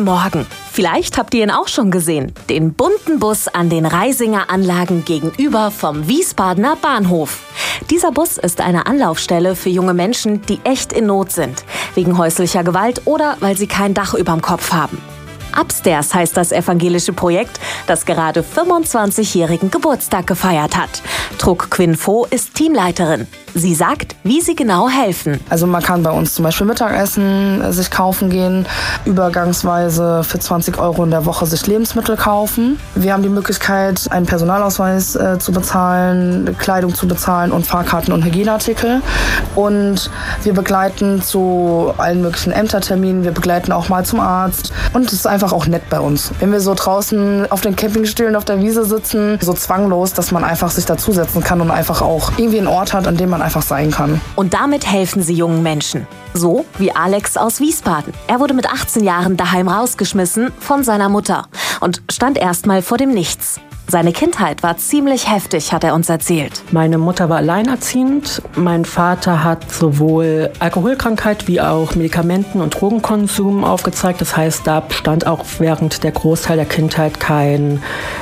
Morgen. Vielleicht habt ihr ihn auch schon gesehen. Den bunten Bus an den Reisinger Anlagen gegenüber vom Wiesbadener Bahnhof. Dieser Bus ist eine Anlaufstelle für junge Menschen, die echt in Not sind. Wegen häuslicher Gewalt oder weil sie kein Dach überm Kopf haben. Upstairs heißt das evangelische Projekt, das gerade 25-jährigen Geburtstag gefeiert hat. Truk Quinn Pho ist Teamleiterin. Sie sagt, wie sie genau helfen. Also man kann bei uns zum Beispiel Mittagessen sich kaufen gehen, übergangsweise für 20 € in der Woche sich Lebensmittel kaufen. Wir haben die Möglichkeit, einen Personalausweis zu bezahlen, Kleidung zu bezahlen und Fahrkarten und Hygieneartikel. Und wir begleiten zu allen möglichen Ämterterminen, wir begleiten auch mal zum Arzt. Und es ist einfach auch nett bei uns. Wenn wir so draußen auf den Campingstühlen auf der Wiese sitzen, so zwanglos, dass man einfach sich dazusetzen kann und einfach auch irgendwie einen Ort hat, an dem man einfach sein kann. Und damit helfen sie jungen Menschen. So wie Alex aus Wiesbaden. Er wurde mit 18 Jahren daheim rausgeschmissen von seiner Mutter und stand erstmal vor dem Nichts. Seine Kindheit war ziemlich heftig, hat er uns erzählt. Meine Mutter war alleinerziehend. Mein Vater hat sowohl Alkoholkrankheit wie auch Medikamenten- und Drogenkonsum aufgezeigt. Das heißt, da stand auch während der Großteil der Kindheit kein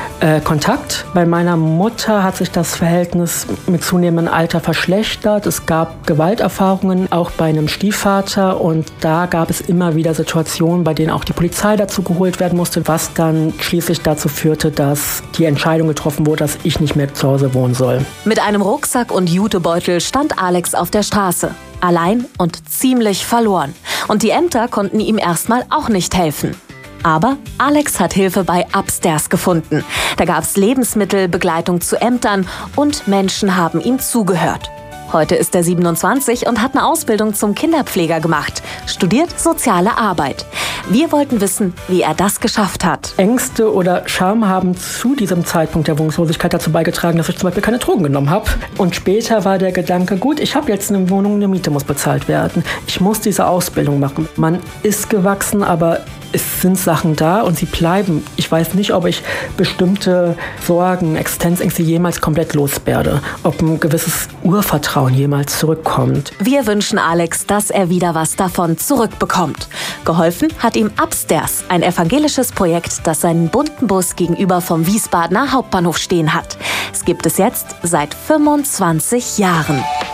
Kontakt. Bei meiner Mutter hat sich das Verhältnis mit zunehmendem Alter verschlechtert. Es gab Gewalterfahrungen, auch bei einem Stiefvater. Und da gab es immer wieder Situationen, bei denen auch die Polizei dazu geholt werden musste, was dann schließlich dazu führte, dass die Entscheidung getroffen wurde, dass ich nicht mehr zu Hause wohnen soll. Mit einem Rucksack und Jutebeutel stand Alex auf der Straße. Allein und ziemlich verloren. Und die Ämter konnten ihm erstmal auch nicht helfen. Aber Alex hat Hilfe bei Upstairs gefunden. Da gab es Lebensmittel, Begleitung zu Ämtern und Menschen haben ihm zugehört. Heute ist er 27 und hat eine Ausbildung zum Kinderpfleger gemacht, studiert soziale Arbeit. Wir wollten wissen, wie er das geschafft hat. Ängste oder Scham haben zu diesem Zeitpunkt der Wohnungslosigkeit dazu beigetragen, dass ich zum Beispiel keine Drogen genommen habe. Und später war der Gedanke, gut, ich habe jetzt eine Wohnung, eine Miete muss bezahlt werden. Ich muss diese Ausbildung machen. Man ist gewachsen, aber es sind Sachen da und sie bleiben. Ich weiß nicht, ob ich bestimmte Sorgen, Existenzängste jemals komplett loswerde. Ob ein gewisses Urvertrauen jemals zurückkommt. Wir wünschen Alex, dass er wieder was davon zurückbekommt. Geholfen hat ihm Upstairs, ein evangelisches Projekt, das seinen bunten Bus gegenüber vom Wiesbadener Hauptbahnhof stehen hat. Es gibt es jetzt seit 25 Jahren.